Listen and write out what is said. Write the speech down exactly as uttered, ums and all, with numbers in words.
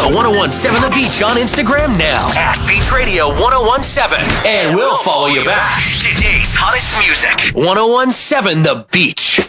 Follow ten seventeen The Beach on Instagram now at Beach Radio ten seventeen, and we'll follow you back. Today's hottest music. ten seventeen The Beach.